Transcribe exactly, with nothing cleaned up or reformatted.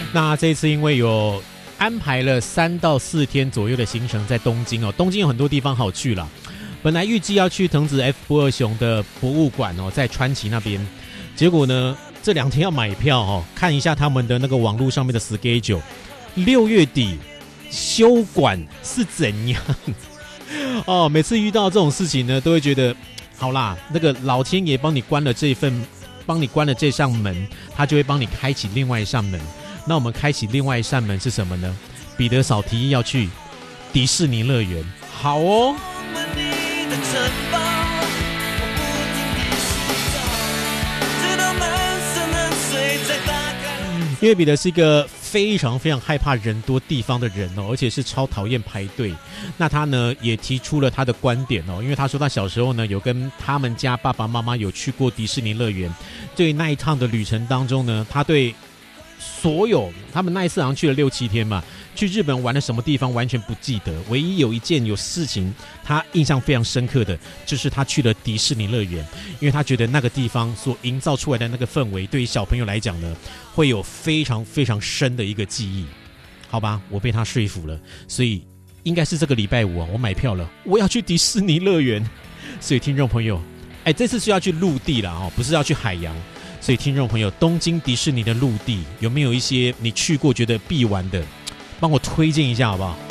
那这一次因为有安排了三到四天左右的行程在东京哦，东京有很多地方好去啦。本来预计要去藤子 F 不二雄的博物馆哦，在川崎那边，结果呢这两天要买票哦，看一下他们的那个网络上面的 schedule， 六月底休馆是怎样哦？每次遇到这种事情呢，都会觉得好啦，那个老天爷帮你关了这一份，帮你关了这扇门，他就会帮你开启另外一扇门。那我们开启另外一扇门是什么呢？彼得少提议要去迪士尼乐园，好哦。因为彼得是一个非常非常害怕人多地方的人哦，而且是超讨厌排队。那他呢也提出了他的观点哦，因为他说他小时候呢有跟他们家爸爸妈妈有去过迪士尼乐园，对那一趟的旅程当中呢，他对所有他们那一次好像去了六七天嘛，去日本玩了什么地方完全不记得，唯一有一件有事情他印象非常深刻的就是他去了迪士尼乐园，因为他觉得那个地方所营造出来的那个氛围对于小朋友来讲呢会有非常非常深的一个记忆。好吧，我被他说服了，所以应该是这个礼拜五啊，我买票了，我要去迪士尼乐园。所以听众朋友，哎，这次是要去陆地啦哦，不是要去海洋。所以听众朋友，东京迪士尼的陆地有没有一些你去过觉得必玩的，帮我推荐一下好不好？